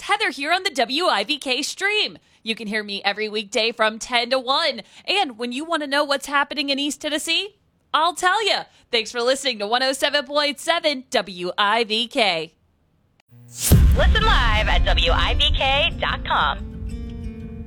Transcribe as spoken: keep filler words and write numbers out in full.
Heather here on the W I V K stream. You can hear me every weekday from ten to one. And when you want to know what's happening in East Tennessee, I'll tell you. Thanks for listening to one oh seven point seven W I V K. Listen live at W I V K dot com.